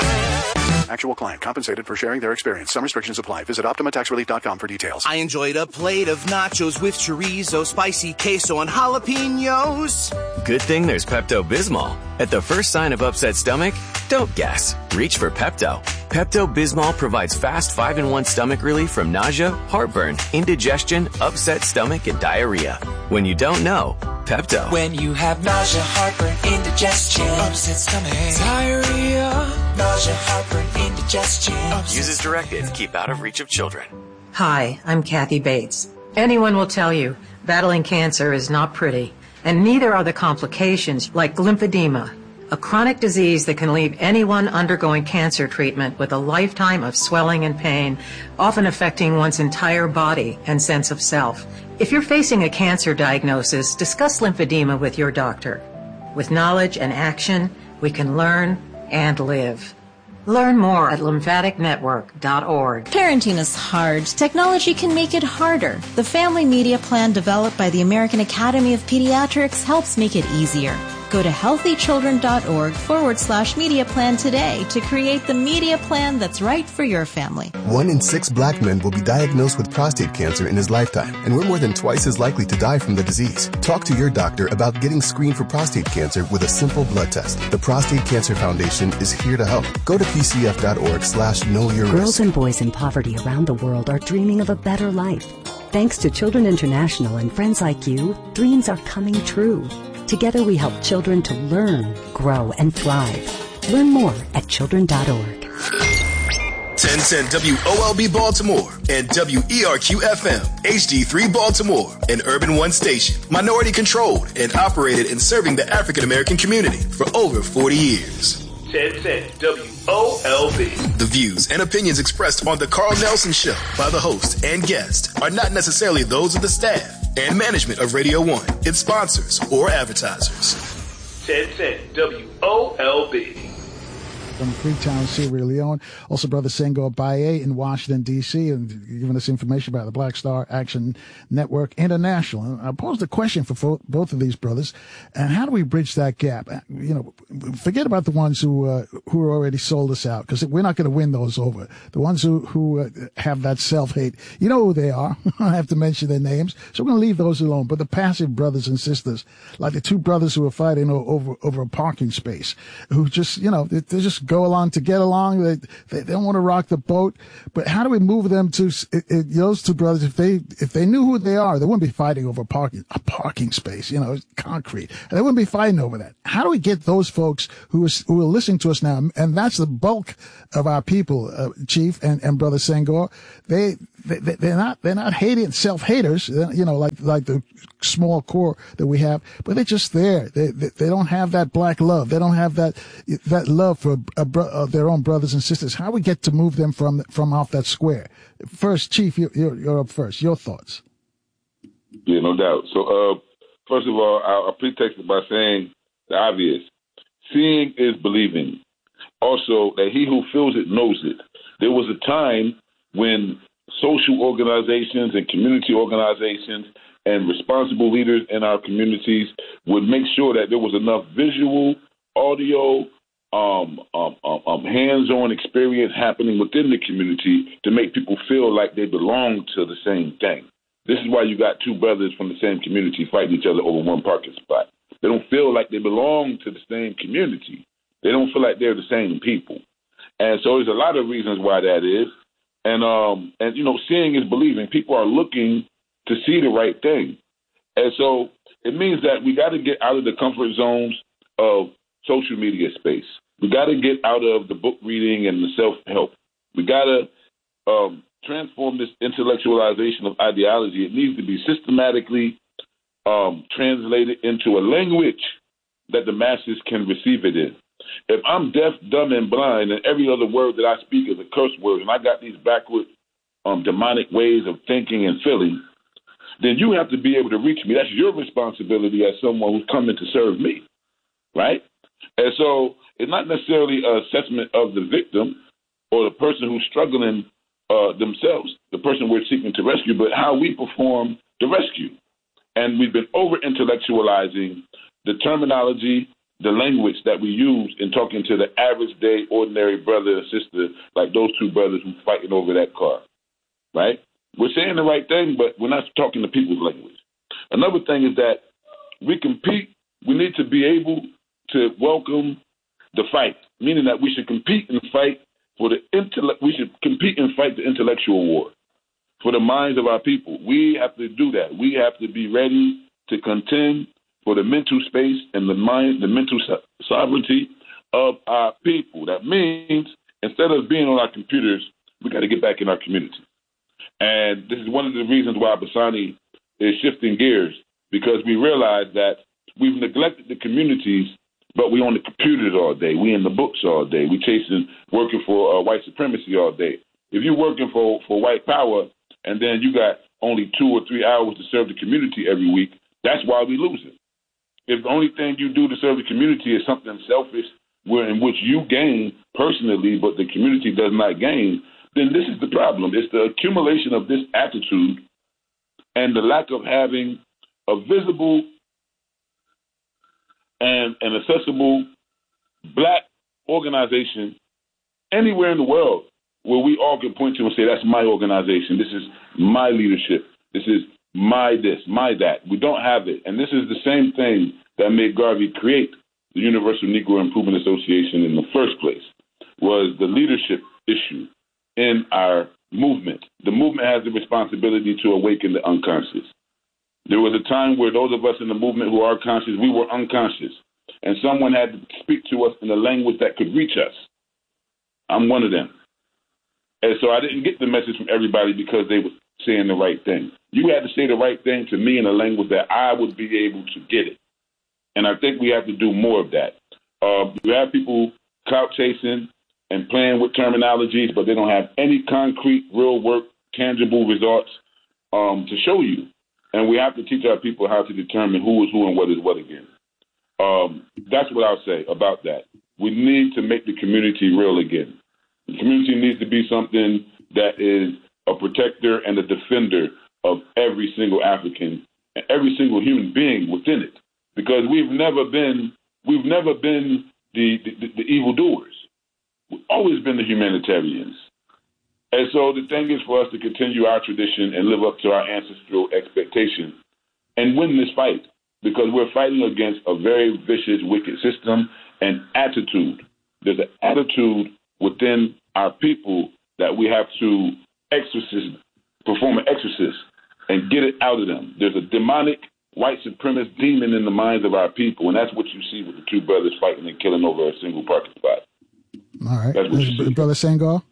Actual client compensated for sharing their experience. Some restrictions apply. Visit Optima Tax Relief dot com for details. I enjoyed a plate of nachos with chorizo, spicy queso, and jalapenos. Good thing there's Pepto-Bismol. At the first sign of upset stomach, don't guess. Reach for Pepto. Pepto-Bismol provides fast five in one stomach relief from nausea, heartburn, indigestion, upset stomach, and diarrhea. When you don't know, Pepto. When you have nausea, heartburn, indigestion, upset stomach, diarrhea, nausea, heartburn, indigestion. Use as directed. Keep out of reach of children. Hi, I'm Kathy Bates. Anyone will tell you battling cancer is not pretty, and neither are the complications like lymphedema, a chronic disease that can leave anyone undergoing cancer treatment with a lifetime of swelling and pain, often affecting one's entire body and sense of self. If you're facing a cancer diagnosis, discuss lymphedema with your doctor. With knowledge and action, we can learn and live. Learn more at lymphatic network dot org. Parenting is hard. Technology can make it harder. The Family Media Plan developed by the American Academy of Pediatrics helps make it easier. Go to healthychildren.org forward slash media plan today to create the media plan that's right for your family. One in six black men will be diagnosed with prostate cancer in his lifetime, and we're more than twice as likely to die from the disease. Talk to your doctor about getting screened for prostate cancer with a simple blood test. The Prostate Cancer Foundation is here to help. Go to pcf.org slash know your risk. Girls and boys in poverty around the world are dreaming of a better life. Thanks to Children International and friends like you, dreams are coming true. Together we help children to learn, grow, and thrive. Learn more at children dot org. ten ten W O L B Baltimore and W E R Q F M H D three Baltimore, an Urban One station, minority controlled and operated in serving the African American community for over forty years. ten ten W O L B. The views and opinions expressed on the Carl Nelson Show by the host and guest are not necessarily those of the staff and management of Radio One, its sponsors, or advertisers. ten ten W O L B. From Freetown, Sierra Leone. Also, Brother Senghor Baye in Washington, D C, and giving us information about the Black Star Action Network International. And I posed a question for both of these brothers, and how do we bridge that gap? You know, forget about the ones who uh, who already sold us out, because we're not going to win those over. The ones who, who uh, have that self-hate, you know who they are. I don't have to mention their names, so we're going to leave those alone. But the passive brothers and sisters, like the two brothers who are fighting over over a parking space, who just, you know, they're just go along to get along. They, they, they don't want to rock the boat. But how do we move them to it, it, those two brothers? If they if they knew who they are, they wouldn't be fighting over parking a parking space. You know, concrete. They wouldn't be fighting over that. How do we get those folks who is who are listening to us now? And that's the bulk of our people, uh, Chief and, and Brother Senghor. They, they they're not they're not hating self haters. You know, like like the small core that we have, but they're just there. They they, they don't have that black love. They don't have that that love for a, a, their own brothers and sisters. How we get to move them from from off that square? First, Chief, you're, you're, you're up first. Your thoughts? Yeah, no doubt. So, uh, first of all, I'll, I'll pretext it by saying the obvious: seeing is believing. Also, that he who feels it knows it. There was a time when social organizations and community organizations and responsible leaders in our communities would make sure that there was enough visual, audio, um, um, um, um, hands-on experience happening within the community to make people feel like they belong to the same thing. This is why you got two brothers from the same community fighting each other over one parking spot. They don't feel like they belong to the same community. They don't feel like they're the same people. And so there's a lot of reasons why that is. And, um, and you know, seeing is believing. People are looking to see the right thing. And so it means that we got to get out of the comfort zones of social media space. We got to get out of the book reading and the self-help. We got to um, transform this intellectualization of ideology. It needs to be systematically um, translated into a language that the masses can receive it in. If I'm deaf, dumb, and blind, and every other word that I speak is a curse word, and I got these backward, um, demonic ways of thinking and feeling, then you have to be able to reach me. That's your responsibility as someone who's coming to serve me, right? And so it's not necessarily an assessment of the victim or the person who's struggling uh, themselves, the person we're seeking to rescue, but how we perform the rescue. And we've been over-intellectualizing the terminology, the language that we use in talking to the average day, ordinary brother and sister, like those two brothers who are fighting over that car, right? We're saying the right thing, but we're not talking to people's language. Another thing is that we compete. We need to be able to welcome the fight, meaning that we should compete and fight for the intellect. We should compete and fight the intellectual war for the minds of our people. We have to do that. We have to be ready to contend for the mental space and the mind, the mental so- sovereignty of our people. That means instead of being on our computers, we got to get back in our community. And this is one of the reasons why Basani is shifting gears, because we realize that we've neglected the communities, but we on the computers all day. We in the books all day. We chasing, working for uh, white supremacy all day. If you're working for, for white power and then you got only two or three hours to serve the community every week, that's why we losing. If the only thing you do to serve the community is something selfish, where in which you gain personally, but the community does not gain, then this is the problem. It's the accumulation of this attitude and the lack of having a visible and an accessible black organization anywhere in the world where we all can point to and say, that's my organization. This is my leadership. This is my this, my that. We don't have it. And this is the same thing that made Garvey create the Universal Negro Improvement Association in the first place, was the leadership issue in our movement. The movement has the responsibility to awaken the unconscious. There was a time where those of us in the movement who are conscious, we were unconscious. And someone had to speak to us in a language that could reach us. I'm one of them. And so I didn't get the message from everybody because they were saying the right thing. You had to say the right thing to me in a language that I would be able to get it. And I think we have to do more of that. Uh, you have people clout chasing and playing with terminologies, but they don't have any concrete, real work, tangible results um, to show you. And we have to teach our people how to determine who is who and what is what again. Um, that's what I'll say about that. We need to make the community real again. The community needs to be something that is a protector and a defender of every single African and every single human being within it. Because we've never been, we've never been the, the, the evildoers. We've always been the humanitarians. And so the thing is for us to continue our tradition and live up to our ancestral expectations and win this fight, because we're fighting against a very vicious, wicked system and attitude. there's an attitude within our people that we have to exorcist, perform an exorcist and get it out of them. There's a demonic white supremacist demon in the minds of our people, and that's what you see with the two brothers fighting and killing over a single parking spot. All right. That's what you see. Brother Senghor?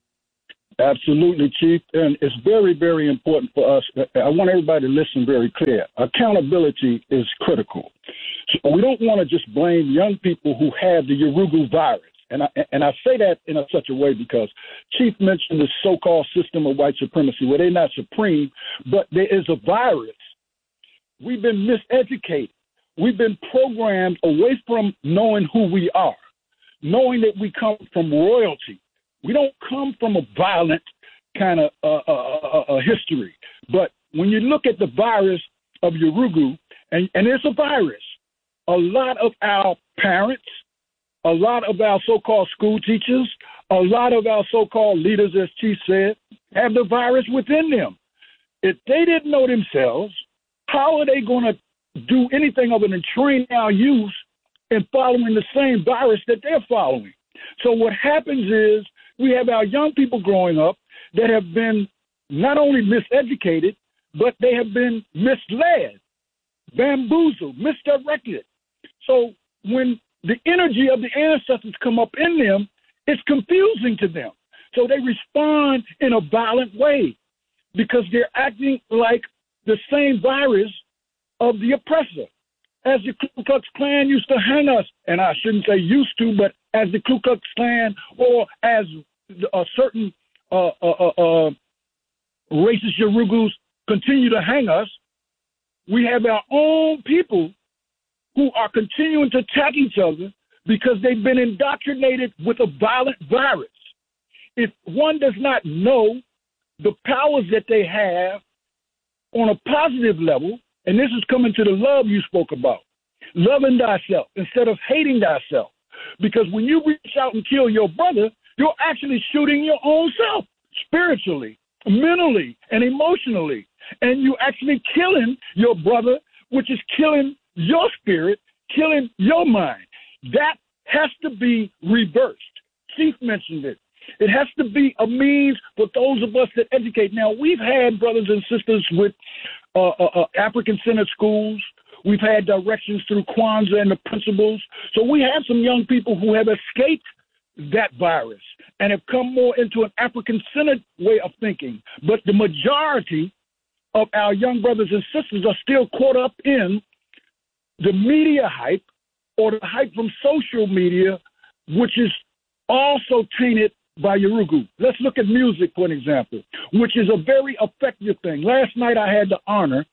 Absolutely, Chief. And it's very, very important for us. I want everybody to listen very clear. Accountability is critical. So we don't want to just blame young people who have the Yurugu virus. And I, and I say that in a, such a way because Chief mentioned the so-called system of white supremacy, where they're not supreme, but there is a virus. We've been miseducated. We've been programmed away from knowing who we are, knowing that we come from royalty. We don't come from a violent kind of uh, uh, uh, history. But when you look at the virus of Yurugu, and, and it's a virus, a lot of our parents, a lot of our so-called school teachers, a lot of our so-called leaders, as Chief said, have the virus within them. If they didn't know themselves, how are they going to do anything other than train our youth in following the same virus that they're following? So what happens is we have our young people growing up that have been not only miseducated, but they have been misled, bamboozled, misdirected. So when the energy of the ancestors come up in them, it's confusing to them. So they respond in a violent way because they're acting like the same virus of the oppressor. As the Ku Klux Klan used to hang us, and I shouldn't say used to, but as the Ku Klux Klan or as a certain uh, uh, uh, uh, racist Yurugus continue to hang us, we have our own people who are continuing to attack each other because they've been indoctrinated with a violent virus. If one does not know the powers that they have on a positive level, and this is coming to the love you spoke about, loving thyself instead of hating thyself. Because when you reach out and kill your brother, you're actually shooting your own self spiritually, mentally, and emotionally. And you're actually killing your brother, which is killing your spirit, killing your mind. That has to be reversed. Chief mentioned it. It has to be a means for those of us that educate. Now, we've had brothers and sisters with uh, uh, uh, African-centered schools. We've had directions through Kwanzaa and the principals. So we have some young people who have escaped that virus and have come more into an African-centered way of thinking. But the majority of our young brothers and sisters are still caught up in the media hype or the hype from social media, which is also tainted by Yurugu. Let's look at music, for an example, which is a very effective thing. Last night I had the honor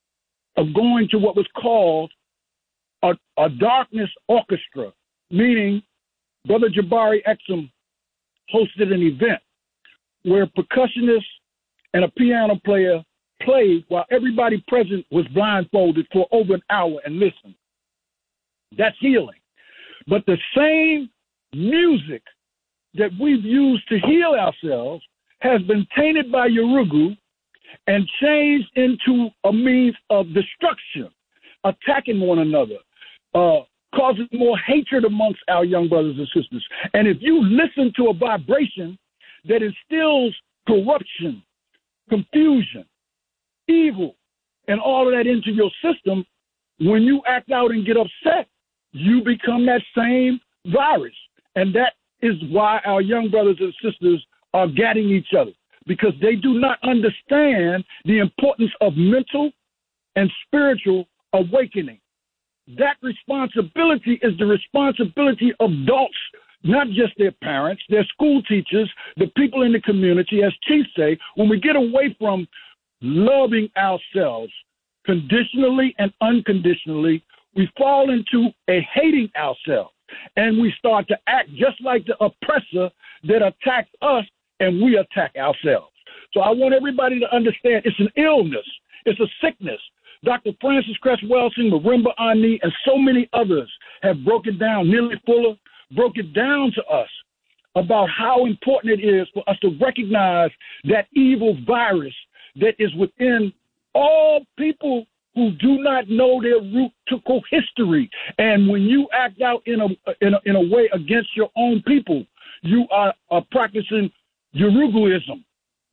of going to what was called a, a darkness orchestra, meaning Brother Jabari Exum hosted an event where a percussionist and a piano player played while everybody present was blindfolded for over an hour and listened. That's healing. But the same music that we've used to heal ourselves has been tainted by Yurugu and changed into a means of destruction, attacking one another, uh, causing more hatred amongst our young brothers and sisters. And if you listen to a vibration that instills corruption, confusion, evil, and all of that into your system, when you act out and get upset, you become that same virus. And that is why our young brothers and sisters are gadding each other, because they do not understand the importance of mental and spiritual awakening. That responsibility is the responsibility of adults, not just their parents, their school teachers, the people in the community. As Chief say, when we get away from loving ourselves conditionally and unconditionally, we fall into a hating ourselves, and we start to act just like the oppressor that attacks us, and we attack ourselves. So I want everybody to understand it's an illness. It's a sickness. Doctor Francis Cress Welsing, Marimba Ani, and so many others have broken down, Neely Fuller, broke it down to us about how important it is for us to recognize that evil virus that is within all people who do not know their rootical history. And when you act out in a in a, in a way against your own people, you are, are practicing Yorubaism,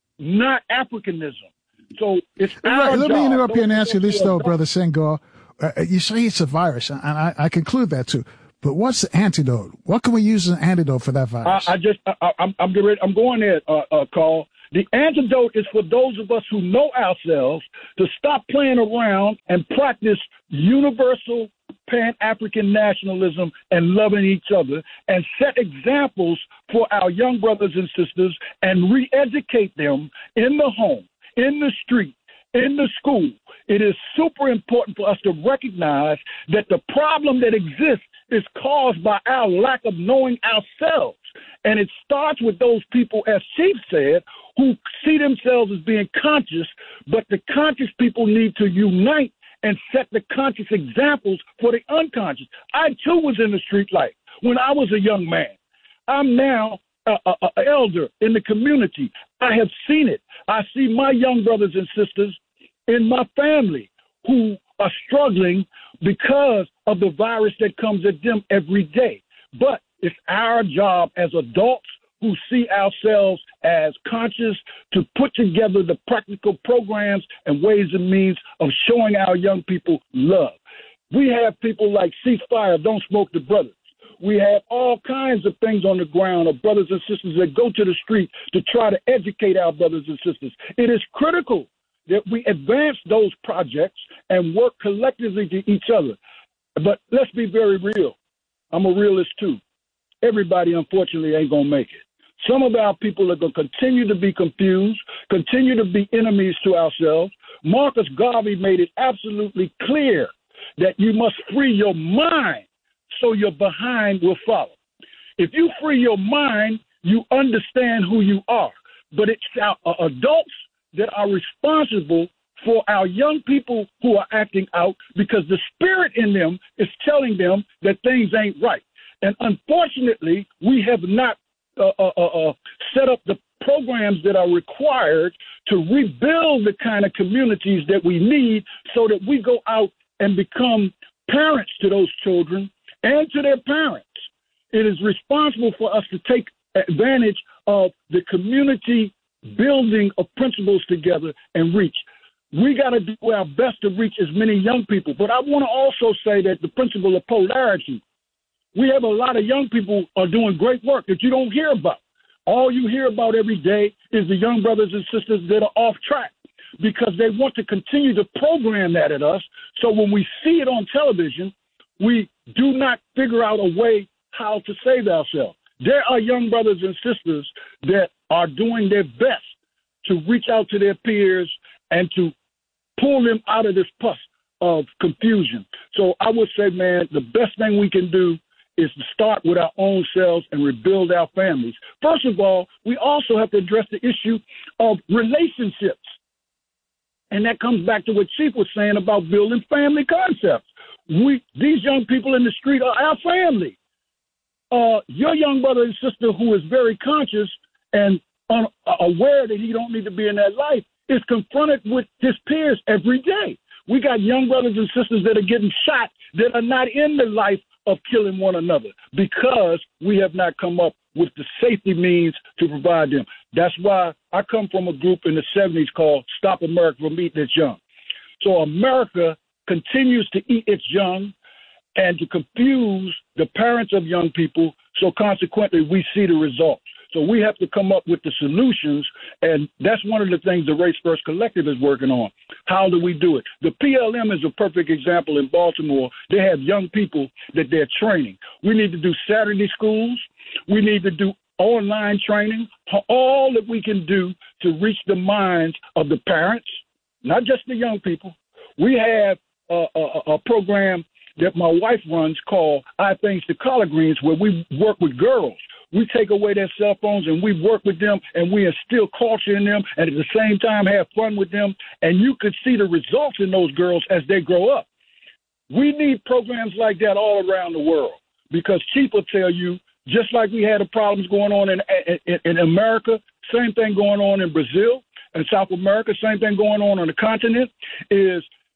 not Africanism. So it's our right, let job. me interrupt you and Those ask you this, who are though, not- Brother Senghor. Uh, you say it's a virus, and I, I conclude that too. But what's the antidote? What can we use as an antidote for that virus? I, I just, I, I'm, I'm, getting ready, I'm going there, uh, uh, Carl. The antidote is for those of us who know ourselves to stop playing around and practice universal Pan-African nationalism and loving each other, and set examples for our young brothers and sisters and re-educate them in the home, in the street, in the school. It is super important for us to recognize that the problem that exists is caused by our lack of knowing ourselves. And it starts with those people, as Chief said, who see themselves as being conscious, but the conscious people need to unite and set the conscious examples for the unconscious. I, too, was in the street life when I was a young man. I'm now an elder in the community. I have seen it. I see my young brothers and sisters in my family who are struggling because of the virus that comes at them every day. But it's our job as adults who see ourselves as conscious to put together the practical programs and ways and means of showing our young people love. We have people like Ceasefire, Don't Smoke the Brothers. We have all kinds of things on the ground of brothers and sisters that go to the street to try to educate our brothers and sisters. It is critical that we advance those projects and work collectively to each other. But let's be very real. I'm a realist too. Everybody, unfortunately, ain't going to make it. Some of our people are going to continue to be confused, continue to be enemies to ourselves. Marcus Garvey made it absolutely clear that you must free your mind so your behind will follow. If you free your mind, you understand who you are. But it's our uh, adults that are responsible for our young people who are acting out, because the spirit in them is telling them that things ain't right. And unfortunately, we have not uh, uh, uh, set up the programs that are required to rebuild the kind of communities that we need so that we go out and become parents to those children and to their parents. It is responsible for us to take advantage of the community building of principles together and reach. We got to do our best to reach as many young people. But I want to also say that the principle of polarity, we have a lot of young people are doing great work that you don't hear about. All you hear about every day is the young brothers and sisters that are off track, because they want to continue to program that at us. So when we see it on television, we do not figure out a way how to save ourselves. There are young brothers and sisters that are doing their best to reach out to their peers and to pull them out of this pus of confusion. So I would say, man, the best thing we can do is to start with our own selves and rebuild our families. First of all, we also have to address the issue of relationships. And that comes back to what Chief was saying about building family concepts. We, these young people in the street are our family. Uh, your young brother and sister who is very conscious and un- aware that he don't need to be in that life is confronted with his peers every day. We got young brothers and sisters that are getting shot that are not in the life of killing one another because we have not come up with the safety means to provide them. That's why I come from a group in the seventies called Stop America from Eating Its Young. So America continues to eat its young and to confuse the parents of young people, so consequently we see the results. So we have to come up with the solutions, and that's one of the things the Race First Collective is working on. How do we do it? The P L M is a perfect example in Baltimore. They have young people that they're training. We need to do Saturday schools. We need to do online training, all that we can do to reach the minds of the parents, not just the young people. We have a, a, a program that my wife runs called I Thanks to Collard Greens, where we work with girls. We take away their cell phones and we work with them and we instill culture in them and at the same time have fun with them. And you could see the results in those girls as they grow up. We need programs like that all around the world, because Chief will tell you, just like we had the problems going on in, in, in America, same thing going on in Brazil and South America, same thing going on on the continent, is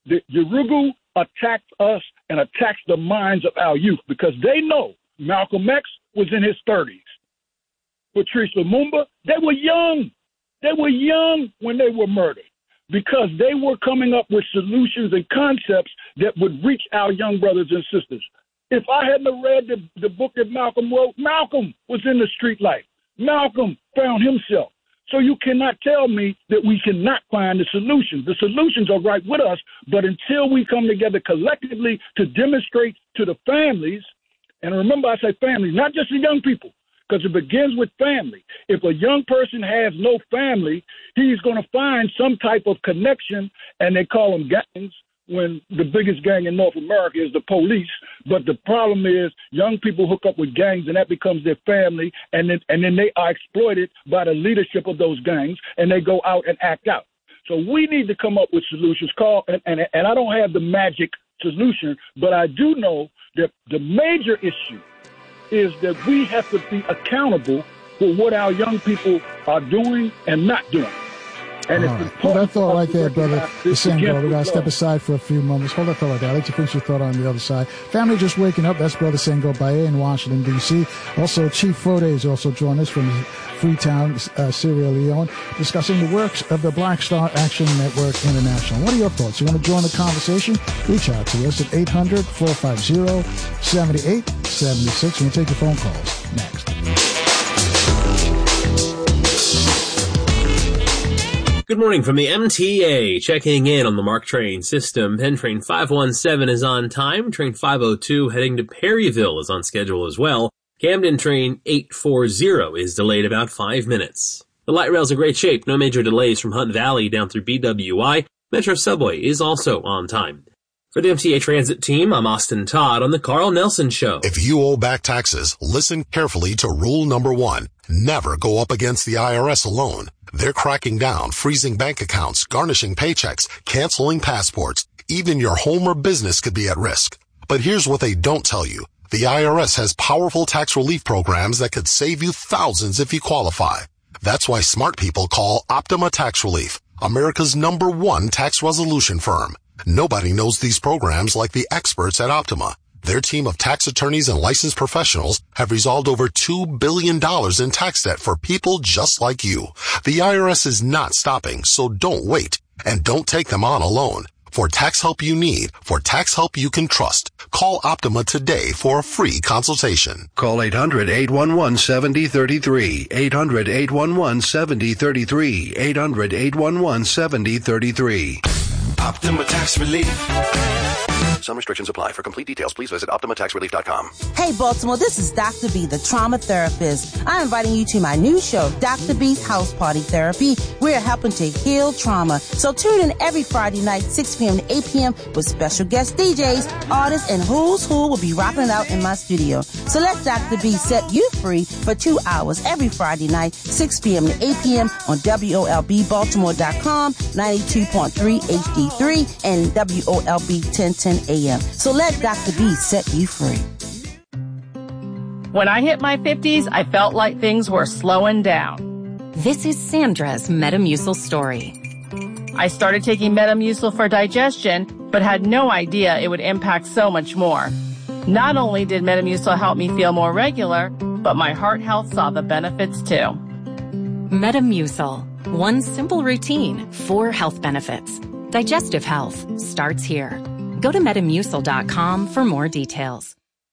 the Yurugu attacked us and attacked the minds of our youth because they know Malcolm X was in his thirties. Patrice Lumumba, they were young. They were young when they were murdered because they were coming up with solutions and concepts that would reach our young brothers and sisters. If I hadn't read the, the book that Malcolm wrote, Malcolm was in the street life. Malcolm found himself. So you cannot tell me that we cannot find the solutions. The solutions are right with us, but until we come together collectively to demonstrate to the families, and remember I say families, not just the young people, because it begins with family. If a young person has no family, he's going to find some type of connection, and they call them gangs, when the biggest gang in North America is the police. But the problem is young people hook up with gangs, and that becomes their family, and then, and then they are exploited by the leadership of those gangs, and they go out and act out. So we need to come up with solutions. Call, and, and, and I don't have the magic solution, but I do know that the major issue is that we have to be accountable for what our young people are doing and not doing. And All it's right. Hold that thought right there, brother. Sengo. We got to step love. aside for a few moments. Hold that thought right there. I'll let you finish your thought on the other side. Family just waking up. That's Brother Sengo Baye in Washington, D C Also, Chief Fode is also joining us from Freetown, uh, Sierra Leone, discussing the works of the Black Star Action Network International. What are your thoughts? You want to join the conversation? Reach out to us at eight hundred, four five zero, seven eight seven six. We'll take your phone calls next. Good morning from the M T A, checking in on the MARC train system. Penn Train five one seven is on time. Train five oh two heading to Perryville is on schedule as well. Camden Train eight forty is delayed about five minutes. The light rail's in great shape. No major delays from Hunt Valley down through B W I. Metro Subway is also on time. For the M T A Transit team, I'm Austin Todd on the Carl Nelson Show. If you owe back taxes, listen carefully to rule number one. Never go up against the I R S alone. They're cracking down, freezing bank accounts, garnishing paychecks, canceling passports. Even your home or business could be at risk. But here's what they don't tell you. The I R S has powerful tax relief programs that could save you thousands if you qualify. That's why smart people call Optima Tax Relief, America's number one tax resolution firm. Nobody knows these programs like the experts at Optima. Their team of tax attorneys and licensed professionals have resolved over two billion dollars in tax debt for people just like you. The I R S is not stopping, so don't wait. And don't take them on alone. For tax help you need, for tax help you can trust, call Optima today for a free consultation. Call eight hundred, eight one one, seven oh three three. eight hundred, eight one one, seven oh three three. eight hundred, eight one one, seven oh three three. Optima Tax Relief. Some restrictions apply. For complete details, please visit Optima Tax Relief dot com. Hey, Baltimore, this is Doctor B, the trauma therapist. I'm inviting you to my new show, Doctor B's House Party Therapy. We're helping to heal trauma. So tune in every Friday night, six p.m. to eight p.m. with special guest D Js, artists, and who's who will be rocking it out in my studio. So let Doctor B set you free for two hours every Friday night, six p.m. to eight p.m. on W O L B Baltimore dot com, ninety-two point three H D three, and W O L B ten ten A M. So let Doctor B set you free. When I hit my fifties, I felt like things were slowing down. This is Sandra's Metamucil story. I started taking Metamucil for digestion, but had no idea it would impact so much more. Not only did Metamucil help me feel more regular, but my heart health saw the benefits too. Metamucil. One simple routine, four health benefits. Digestive health starts here. Go to Metamucil dot com for more details.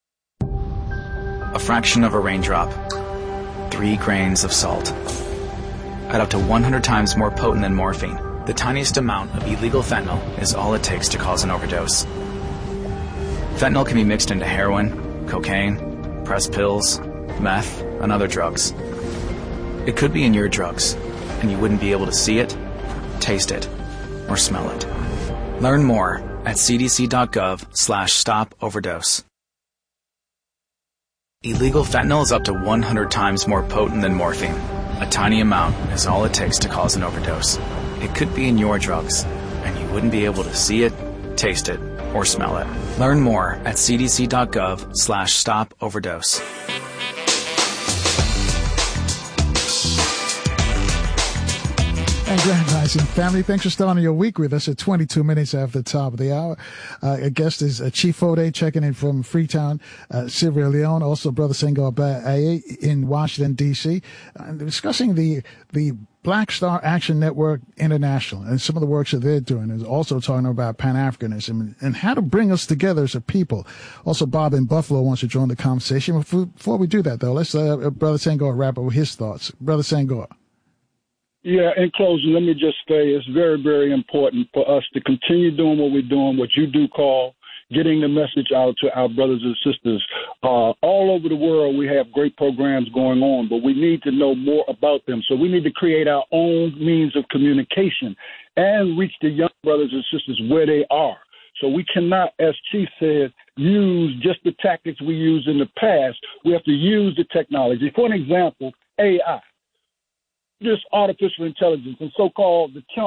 A fraction of a raindrop. Three grains of salt. At up to one hundred times more potent than morphine, the tiniest amount of illegal fentanyl is all it takes to cause an overdose. Fentanyl can be mixed into heroin, cocaine, pressed pills, meth, and other drugs. It could be in your drugs, and you wouldn't be able to see it, taste it, or smell it. Learn more at c d c dot gov slash stop overdose. Illegal fentanyl is up to one hundred times more potent than morphine. A tiny amount is all it takes to cause an overdose. It could be in your drugs, and you wouldn't be able to see it, taste it, or smell it. Learn more at c d c dot gov slash stop overdose. And Grand Rising family, thanks for starting your week with us at twenty-two minutes after the top of the hour. Uh, a guest is uh, Chief Fode checking in from Freetown, uh, Sierra Leone. Also, Brother Senghor Baye in Washington, D C, uh, discussing the the Black Star Action Network International and some of the works that they're doing. And also talking about Pan-Africanism and how to bring us together as a people. Also, Bob in Buffalo wants to join the conversation. Before we do that, though, let's uh, Brother Senghor wrap up with his thoughts. Brother Senghor. Yeah, in closing, let me just say it's very, very important for us to continue doing what we're doing, what you do call getting the message out to our brothers and sisters. Uh, all over the world, we have great programs going on, but we need to know more about them. So we need to create our own means of communication and reach the young brothers and sisters where they are. So we cannot, as Chief said, use just the tactics we used in the past. We have to use the technology. For an example, A I. This artificial intelligence and so-called the